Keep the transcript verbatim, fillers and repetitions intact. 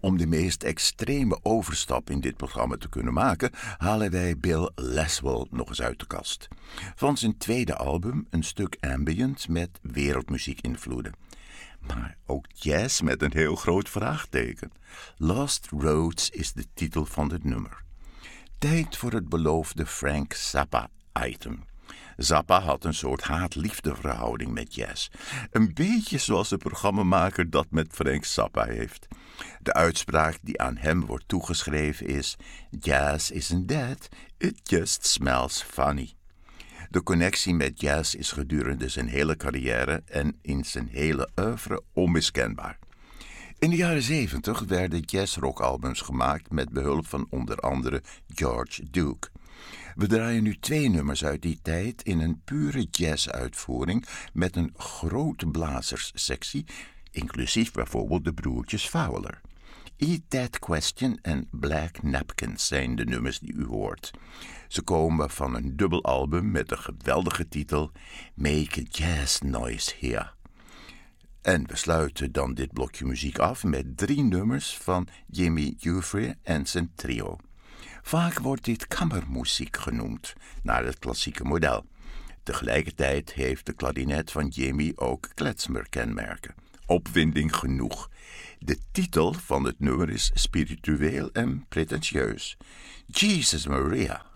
Om de meest extreme overstap in dit programma te kunnen maken, halen wij Bill Laswell nog eens uit de kast. Van zijn tweede album een stuk ambient met wereldmuziek-invloeden. Maar ook jazz met een heel groot vraagteken. Lost Roads is de titel van het nummer. Tijd voor het beloofde Frank Zappa-item. Zappa had een soort haat-liefde verhouding met jazz. Een beetje zoals de programmamaker dat met Frank Zappa heeft. De uitspraak die aan hem wordt toegeschreven is: Jazz isn't dead, it just smells funny. De connectie met jazz is gedurende zijn hele carrière en in zijn hele oeuvre onmiskenbaar. In de jaren zeventig werden jazzrockalbums gemaakt met behulp van onder andere George Duke. We draaien nu twee nummers uit die tijd in een pure jazz-uitvoering met een grote blazerssectie, inclusief bijvoorbeeld de broertjes Fowler. Eat That Question en Black Napkins zijn de nummers die u hoort. Ze komen van een dubbelalbum met de geweldige titel Make a Jazz Noise Here. En we sluiten dan dit blokje muziek af met drie nummers van Jimmy Giuffre en zijn trio. Vaak wordt dit kammermuziek genoemd, naar het klassieke model. Tegelijkertijd heeft de klarinet van Jimmy ook klezmerkenmerken. Opwinding genoeg. De titel van het nummer is spiritueel en pretentieus. Jesus Maria.